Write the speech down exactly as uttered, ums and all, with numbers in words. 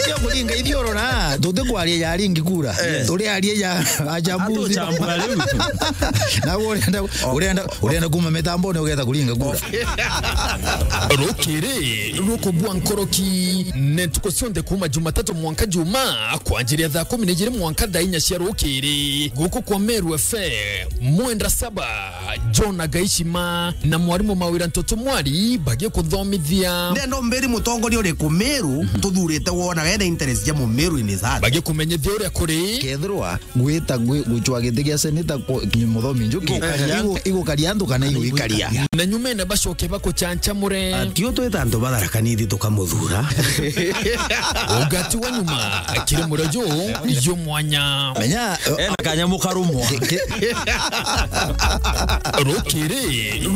Sio kulinga idioro na dote kwa alia ya lingi kura. Tole alia ya ajambuzi. Na urenda urenda urenda kuma metambo ne ugeta kulinga kura. Rokere roko bwankoroki netukosionde kuma Jumatatu mwanka juma kwa ajili ya thaa kumi na igiri mwanka dainya cia rokere guko kwa Meru F M mwenda saba John Agaishima na mwarimu Mawira Ntoto Mwari bagie kuthomithia nendo mberi mutongoria uri ku Meru tuthurite wona wena interest ya mu Meru ini za bagie kumenyithia uria kuri kethirwa gwita guchwa gitigia seneta muthomi njuki igo kariandu kana igo ikaria na nyumene bacoke bakuchancha mure atio twita andu batharakanithi tukamuthura ugati wa nyuma akire murejo yo mwanya menya ena kanyamu karumwa Rokere